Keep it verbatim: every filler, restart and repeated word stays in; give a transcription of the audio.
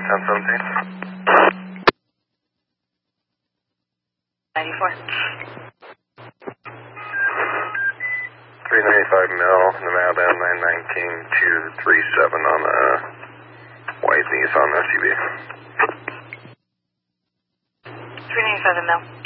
ten seventeen. ninety-four. three ninety-five mil, Nevada nine nineteen two three seven on a white Nissan S U V. three ninety-five mil.